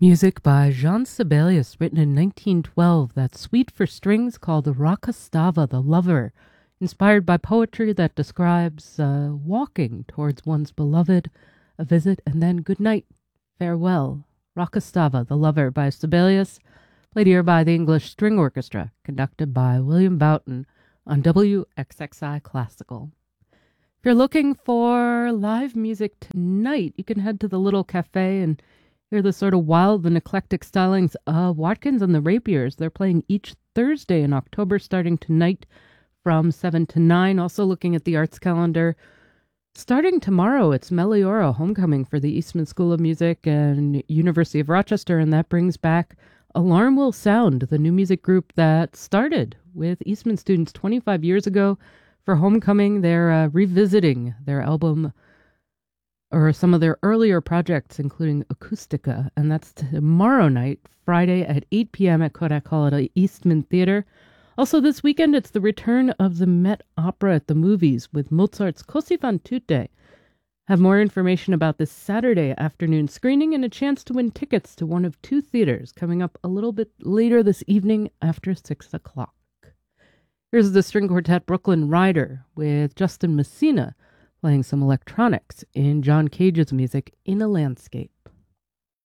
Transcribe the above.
Music by Jean Sibelius, written in 1912, that's suite for strings called Rakastava, the Lover, inspired by poetry that describes walking towards one's beloved, a visit, and then good night, farewell. Rakastava, the Lover by Sibelius, played here by the English String Orchestra, conducted by William Boughton on WXXI Classical. If you're looking for live music tonight, you can head to the Little Cafe and hear the sort of wild and eclectic stylings of Watkins and the Rapiers. They're playing each Thursday in October, starting tonight from 7 to 9. Also looking at the arts calendar, starting tomorrow, it's Meliora Homecoming for the Eastman School of Music and University of Rochester, and that brings back Alarm Will Sound, the new music group that started with Eastman students 25 years ago. For Homecoming, they're revisiting their album or some of their earlier projects, including Acoustica, and that's tomorrow night, Friday at 8 p.m. at Kodak Hall at Eastman Theater. Also this weekend, it's the return of the Met Opera at the movies with Mozart's Così fan tutte. Have more information about this Saturday afternoon screening and a chance to win tickets to one of two theaters coming up a little bit later this evening after 6 o'clock. Here's the string quartet Brooklyn Rider with Justin Messina playing some electronics in John Cage's music In a Landscape.